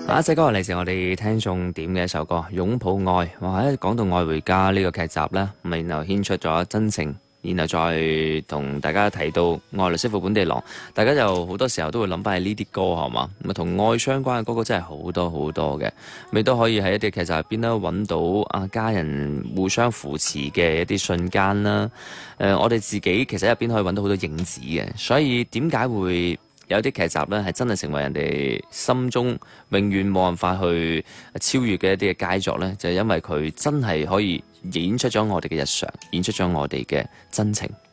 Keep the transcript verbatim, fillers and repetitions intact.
下一隻歌嚟自我哋聽眾點嘅一首歌《擁抱愛》。哇！一講到《愛回家》呢個劇集呢，咪然後牽出咗真情，然後再同大家提到愛律師傅本地郎，大家就好多時候都會諗翻起呢啲歌係嘛？咁啊同愛相關嘅歌曲真係好多好多嘅，你都可以喺一啲劇集入邊咧揾到啊家人互相扶持嘅一啲瞬間啦。誒、呃，我哋自己其實入邊可以揾到好多影子嘅，所以點解會有啲劇集呢係真係成為人哋心中永遠冇辦法去超越嘅一啲嘅佳作呢？就係因為佢真係可以演出咗我哋嘅日常，演出咗我哋嘅真情。